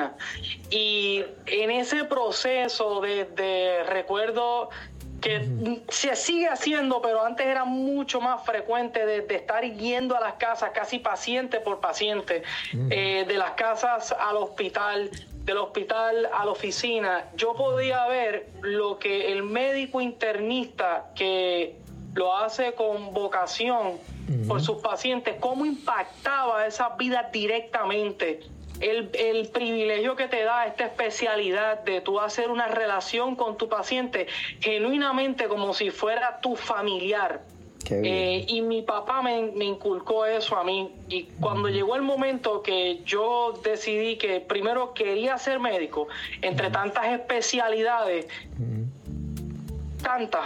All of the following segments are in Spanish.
medicina. Y en ese proceso recuerdo que se sigue haciendo, pero antes era mucho más frecuente de estar yendo a las casas, casi paciente por paciente, de las casas al hospital, del hospital a la oficina. Yo podía ver lo que el médico internista, que lo hace con vocación por sus pacientes, cómo impactaba esas vidas directamente. El privilegio que te da esta especialidad de tú hacer una relación con tu paciente genuinamente como si fuera tu familiar. Y mi papá me inculcó eso a mí. Y cuando llegó el momento que yo decidí que primero quería ser médico, entre tantas especialidades, tantas,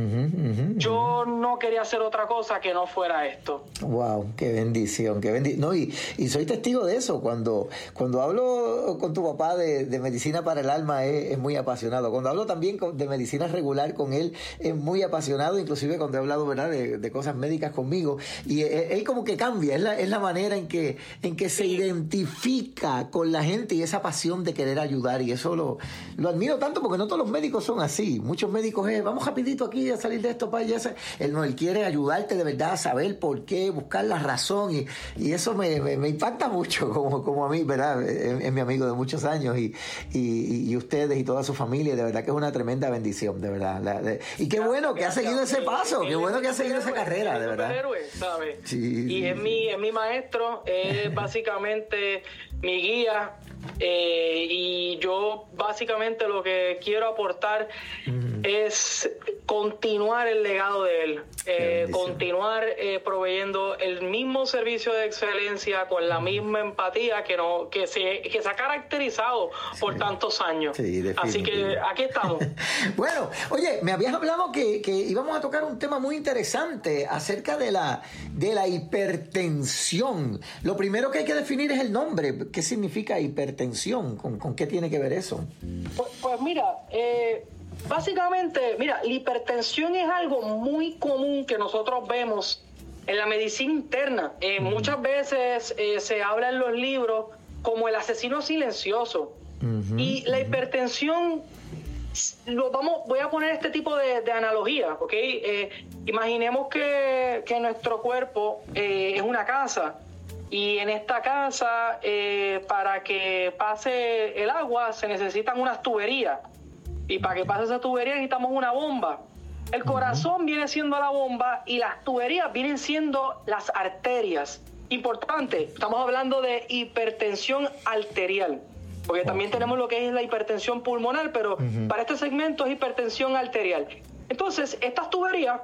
yo no quería hacer otra cosa que no fuera esto. Wow, qué bendición, qué bendición. No, y soy testigo de eso. Cuando hablo con tu papá de medicina para el alma, es muy apasionado. Cuando hablo también de medicina regular con él, es muy apasionado. Inclusive cuando he hablado, ¿verdad?, de cosas médicas conmigo. Y él como que cambia, es la manera en que se identifica con la gente y esa pasión de querer ayudar. Y eso lo admiro tanto, porque no todos los médicos son así. Muchos médicos vamos rapidito aquí a salir de esto para allá. Él quiere ayudarte de verdad a saber por qué, buscar la razón, y eso me impacta mucho como a mí, ¿verdad? Es mi amigo de muchos años, y ustedes y toda su familia, de verdad que es una tremenda bendición, de verdad. Y qué bueno que ha seguido ese paso, qué bueno que ha seguido esa carrera, de verdad. ¿Sabes? Sí, y es mi maestro, es básicamente mi guía, y yo básicamente lo que quiero aportar es continuar el legado de él, continuar proveyendo el mismo servicio de excelencia con la misma empatía que se ha caracterizado por tantos años. Sí, así que aquí estamos. Bueno, oye, me habías hablado que íbamos a tocar un tema muy interesante acerca de la hipertensión. Lo primero que hay que definir es el nombre. ¿Qué significa hipertensión? ¿Con qué tiene que ver eso? Pues mira, básicamente, la hipertensión es algo muy común que nosotros vemos en la medicina interna. Muchas veces se habla en los libros como el asesino silencioso. Y la hipertensión, voy a poner este tipo de analogía, ¿ok? Imaginemos que nuestro cuerpo es una casa. Y en esta casa, para que pase el agua, se necesitan unas tuberías. Y para que pase esa tubería necesitamos una bomba. El corazón viene siendo la bomba y las tuberías vienen siendo las arterias. Importante, estamos hablando de hipertensión arterial, porque también tenemos lo que es la hipertensión pulmonar, pero para este segmento es hipertensión arterial. Entonces, estas tuberías,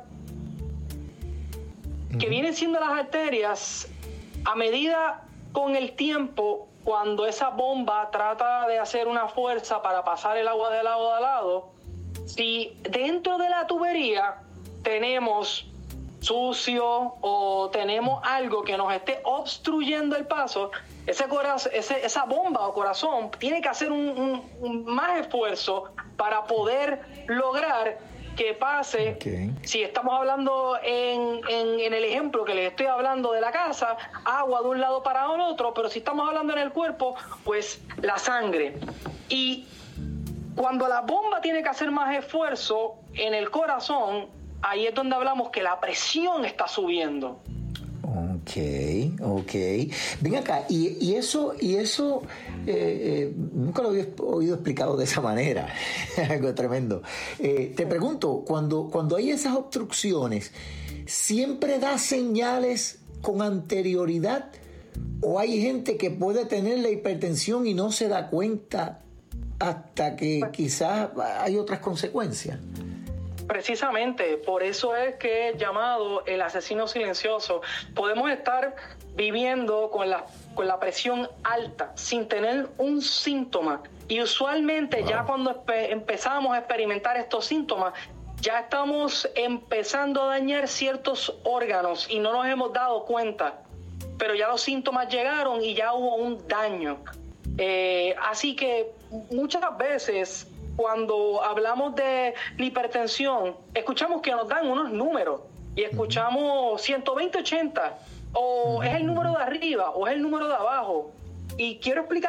que vienen siendo las arterias, a medida con el tiempo, cuando esa bomba trata de hacer una fuerza para pasar el agua de lado a lado, si dentro de la tubería tenemos sucio o tenemos algo que nos esté obstruyendo el paso, esa bomba o corazón tiene que hacer un más esfuerzo para poder lograr que pase. Okay. Si estamos hablando en el ejemplo que les estoy hablando de la casa, agua de un lado para el otro, pero si estamos hablando en el cuerpo, pues la sangre. Y cuando la bomba tiene que hacer más esfuerzo en el corazón, ahí es donde hablamos que la presión está subiendo. Ok. Ven acá, y eso nunca lo había oído explicado de esa manera. Algo tremendo. Te pregunto, cuando hay esas obstrucciones, ¿siempre da señales con anterioridad? ¿O hay gente que puede tener la hipertensión y no se da cuenta hasta que quizás hay otras consecuencias? Precisamente, por eso es que es llamado el asesino silencioso. Podemos estar viviendo con la presión alta sin tener un síntoma, y usualmente ya cuando empezamos a experimentar estos síntomas, ya estamos empezando a dañar ciertos órganos y no nos hemos dado cuenta, pero ya los síntomas llegaron y ya hubo un daño. Así que muchas veces, cuando hablamos de la hipertensión, escuchamos que nos dan unos números y escuchamos 120-80, o es el número de arriba o es el número de abajo. Y quiero explicar